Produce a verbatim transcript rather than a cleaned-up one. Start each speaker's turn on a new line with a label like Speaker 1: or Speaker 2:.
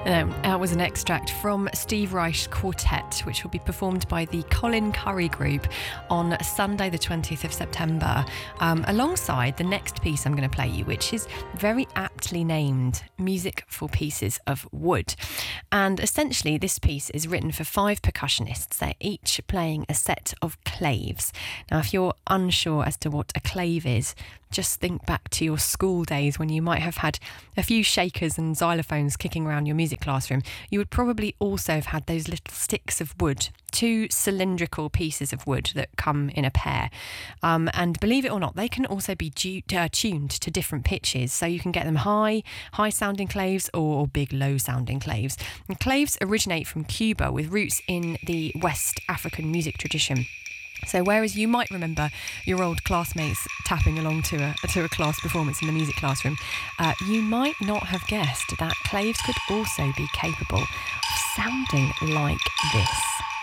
Speaker 1: Um, that was an extract from Steve Reich's Quartet, which will be performed by the Colin Curry Group on Sunday the twentieth of September, um, alongside the next piece I'm going to play you, which is very aptly named Music for Pieces of Wood. And essentially this piece is written for five percussionists. They're each playing a set of claves. Now, if you're unsure as to what a clave is, just think back to your school days when you might have had a few shakers and xylophones kicking around your music classroom. You would probably also have had those little sticks of wood, two cylindrical pieces of wood that come in a pair. Um, and believe it or not, they can also be du- uh, tuned to different pitches. So you can get them high, high sounding claves or big, low sounding claves. And claves originate from Cuba with roots in the West African music tradition. So whereas you might remember your old classmates tapping along to a to a class performance in the music classroom, uh, you might not have guessed that claves could also be capable of sounding like this.